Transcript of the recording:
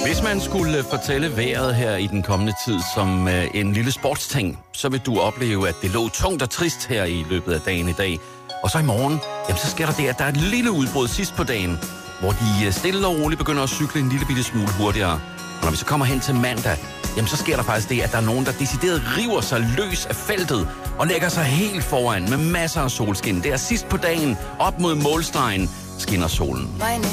Hvis man skulle fortælle vejret her i den kommende tid som en lille sportsting, så vil du opleve, at det lå tungt og trist her i løbet af dagen i dag. Og så i morgen, jamen, så sker der det, at der er et lille udbrud sidst på dagen, hvor de stille og roligt begynder at cykle en lille bitte smule hurtigere. Og når vi så kommer hen til mandag, jamen så sker der faktisk det, at der er nogen, der decideret river sig løs af feltet og lægger sig helt foran med masser af solskin. Det er sidst på dagen, op mod målstregen, skinner solen.